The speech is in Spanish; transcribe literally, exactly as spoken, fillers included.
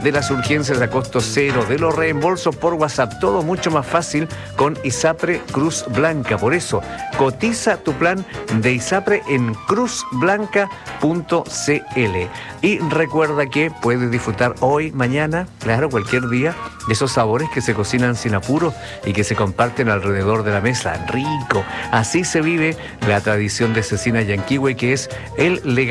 de las urgencias a costo cero, de los reembolsos por WhatsApp, todo mucho más fácil con ISAPRE Cruz Blanca. Por eso, cotiza tu plan de ISAPRE en cruz blanca punto c l. Y recuerda que puedes disfrutar hoy, mañana, claro, cualquier día, de esos sabores que se cocinan sin apuro y que se comparten alrededor de la mesa. Rico. Así se vive la tradición de Cecina Yanquihue, que es el legado